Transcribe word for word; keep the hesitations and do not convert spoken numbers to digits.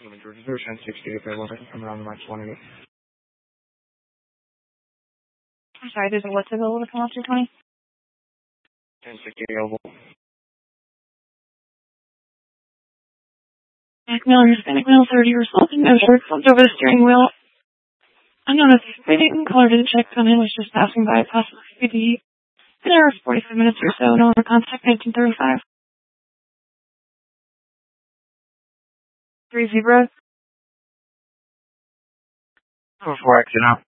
Georgia zero ten sixty available coming on the March one eighty. I'm sorry, there's a what's available to come off two twenty? ten sixty available. Back wheel, Hispanic wheel, thirty resulting, no shirt, slumped over the steering wheel. Unknown as fitting, color to the check come in, was just passing by, possibly C D. An hour of forty-five minutes or so, no other contact, nineteen thirty-five. Three zero. Before exit out.